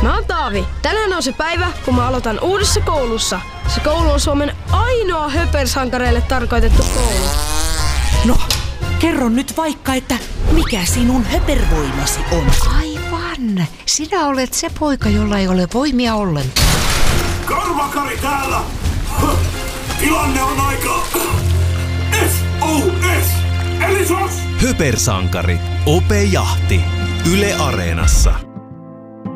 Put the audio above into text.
Mä oon Taavi. Tänään on se päivä, kun mä aloitan uudessa koulussa. Se koulu on Suomen ainoa höpersankareille tarkoitettu koulu. No, kerro nyt vaikka, että mikä sinun höpervoimasi on? Aivan. Sinä olet se poika, jolla ei ole voimia ollenkaan. Karvakari täällä! Tilanne on aika... SOS! Eli sos! Höpersankari. Ope Jahti. Yle Areenassa.